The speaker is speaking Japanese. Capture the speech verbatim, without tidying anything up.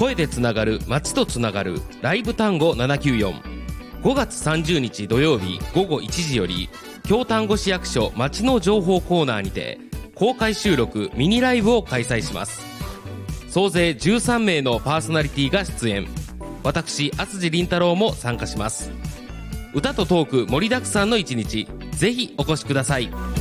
声でつながる街とつながるライブ単語ななきゅうよん。ごがつさんじゅうにち土曜日ごごいちじより京丹後市役所街の情報コーナーにて公開収録ミニライブを開催します。総勢じゅうさんめいのパーソナリティが出演。私厚地凛太郎も参加します。歌とトーク盛りだくさんの一日、ぜひお越しください。